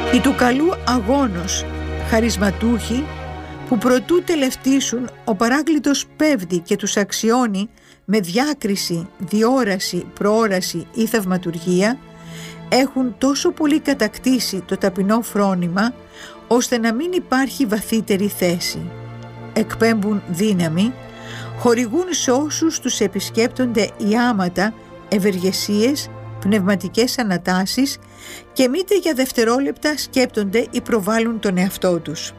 Οι του καλού αγώνος χαρισματούχοι που προτού τελευτήσουν ο Παράκλητος πέφτει και τους αξιώνει με διάκριση, διόραση, προόραση ή θαυματουργία, έχουν τόσο πολύ κατακτήσει το ταπεινό φρόνημα ώστε να μην υπάρχει βαθύτερη θέση. Εκπέμπουν δύναμη, χορηγούν σε όσους τους επισκέπτονται ιάματα, ευεργεσίες, πνευματικές ανατάσεις και μήτε για δευτερόλεπτα σκέπτονται ή προβάλλουν τον εαυτό τους.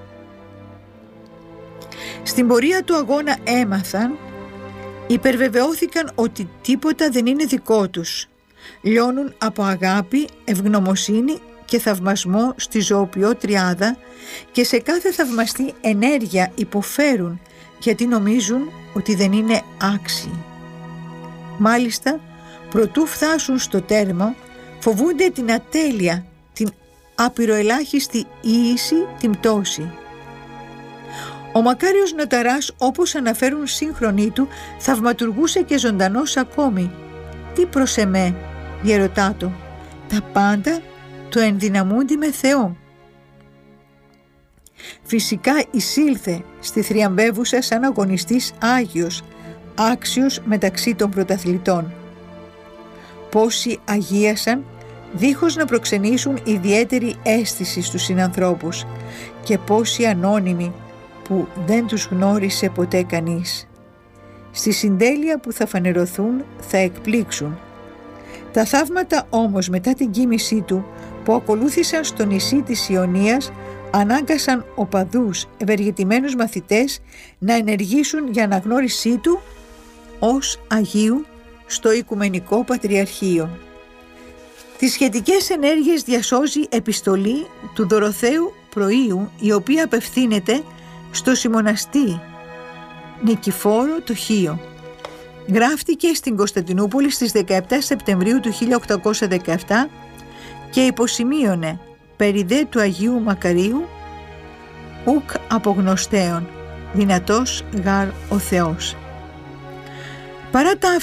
Στην πορεία του αγώνα έμαθαν, υπερβεβαιώθηκαν ότι τίποτα δεν είναι δικό τους. Λιώνουν από αγάπη, ευγνωμοσύνη και θαυμασμό στη ζωοποιό τριάδα και σε κάθε θαυμαστή ενέργεια υποφέρουν γιατί νομίζουν ότι δεν είναι άξιοι. Μάλιστα, προτού φτάσουν στο τέρμα, φοβούνται την ατέλεια, την απειροελάχιστη ίηση, την πτώση. Ο μακάριος Νοταράς, όπως αναφέρουν σύγχρονοι του, θαυματουργούσε και ζωντανός ακόμη. «Τι προς εμέ, γεροτάτο, τα πάντα το ενδυναμούντι με Θεό». Φυσικά εισήλθε στη θριαμβεύουσα σαν αγωνιστής Άγιος, άξιος μεταξύ των πρωταθλητών. Πόσοι αγίασαν δίχως να προξενήσουν ιδιαίτερη αίσθηση στους συνανθρώπους και πόσοι ανώνυμοι που δεν τους γνώρισε ποτέ κανείς. Στη συντέλεια που θα φανερωθούν θα εκπλήξουν. Τα θαύματα όμως μετά την κοίμησή του που ακολούθησαν στο νησί της Ιωνίας ανάγκασαν οπαδούς, ευεργετημένους μαθητές να ενεργήσουν για αναγνώρισή του ως Αγίου στο Οικουμενικό Πατριαρχείο. Τις σχετικές ενέργειες διασώζει επιστολή του Δωροθέου Προείου, η οποία απευθύνεται στο Σιμωναστή Νικηφόρο το Χίο. Γράφτηκε στην Κωνσταντινούπολη στις 17 Σεπτεμβρίου του 1817 και υποσημείωνε «Περί δε του Αγίου Μακαρίου ουκ απογνωστέων, δυνατός γαρ ο Θεός». Παρά τα